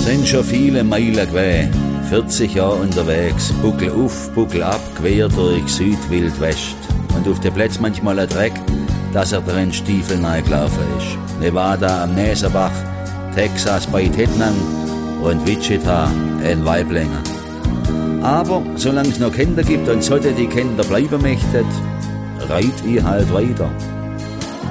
Sind schon viele Meilen gewesen, 40 Jahre unterwegs, Buckel auf, Buckel ab, quer durch Südwild West. Und auf der Plätz manchmal ein Dreck, dass er drin Stiefel reingelaufen ist. Nevada am Näserbach, Texas bei Tettnang und Wichita in Waiblingen. Aber solange es noch Kinder gibt und sollte die Kinder bleiben möchten, reit ich halt weiter.